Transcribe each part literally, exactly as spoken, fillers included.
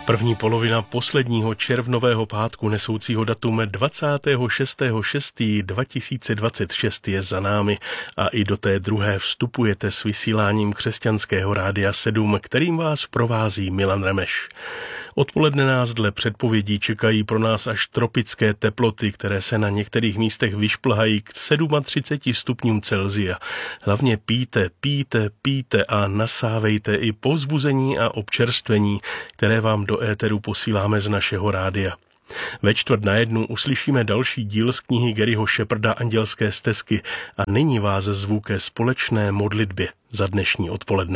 První polovina posledního červnového pátku nesoucího datum dvacátého šestého šestého dva tisíce dvacet šest je za námi a i do té druhé vstupujete s vysíláním Křesťanského rádia sedm, kterým vás provází Milan Remeš. Odpoledne nás dle předpovědí čekají pro nás až tropické teploty, které se na některých místech vyšplhají k třiceti sedmi stupňům Celsia. Hlavně pijte, pijte, pijte a nasávejte i povzbuzení a občerstvení, které vám do éteru posíláme z našeho rádia. Ve čtvrt na jednu uslyšíme další díl z knihy Garyho Shepherda Andělské stezky a nyní vás zvu ke společné modlitbě za dnešní odpoledne.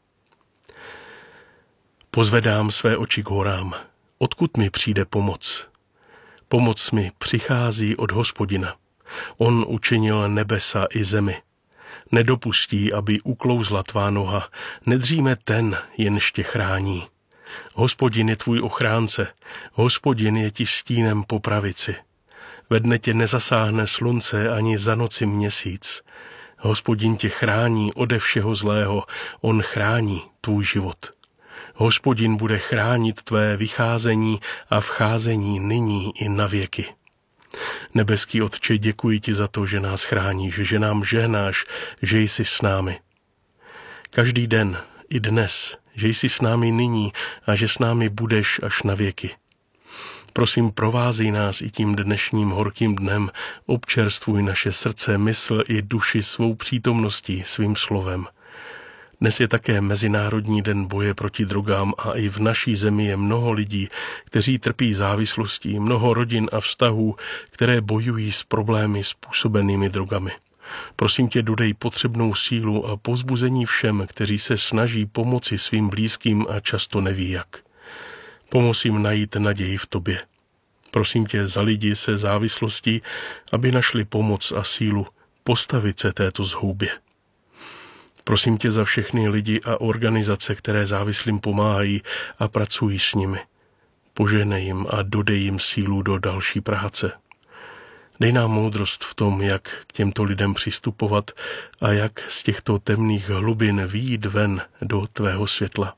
Pozvedám své oči k horám, odkud mi přijde pomoc. Pomoc mi přichází od Hospodina. On učinil nebesa i zemi. Nedopustí, aby uklouzla tvá noha, nedříme ten, jenž tě chrání. Hospodin je tvůj ochránce, Hospodin je ti stínem po pravici. Ve dne tě nezasáhne slunce ani za noci měsíc. Hospodin tě chrání ode všeho zlého, on chrání tvůj život. Hospodin bude chránit tvé vycházení a vcházení nyní i na věky. Nebeský Otče, děkuji ti za to, že nás chráníš, že nám žehnáš, že jsi s námi. Každý den, i dnes, že jsi s námi nyní a že s námi budeš až na věky. Prosím, provází nás i tím dnešním horkým dnem, občerstvuj naše srdce, mysl i duši svou přítomností, svým slovem. Dnes je také Mezinárodní den boje proti drogám a i v naší zemi je mnoho lidí, kteří trpí závislostí, mnoho rodin a vztahů, které bojují s problémy způsobenými drogami. Prosím tě, dodej potřebnou sílu a povzbuzení všem, kteří se snaží pomoci svým blízkým a často neví jak. Pomoz jim najít naději v tobě. Prosím tě za lidi se závislostí, aby našli pomoc a sílu postavit se této zhoubě. Prosím tě za všechny lidi a organizace, které závislým pomáhají a pracují s nimi. Požehnej jim a dodej jim sílu do další práce. Dej nám moudrost v tom, jak k těmto lidem přistupovat a jak z těchto temných hlubin vyjít ven do tvého světla.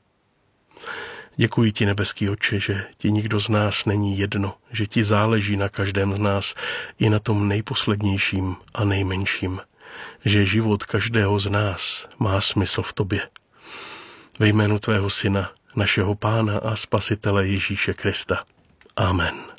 Děkuji ti, nebeský Otče, že ti nikdo z nás není jedno, že ti záleží na každém z nás, i na tom nejposlednějším a nejmenším, že život každého z nás má smysl v tobě. Ve jménu tvého syna, našeho Pána a Spasitele Ježíše Krista. Amen.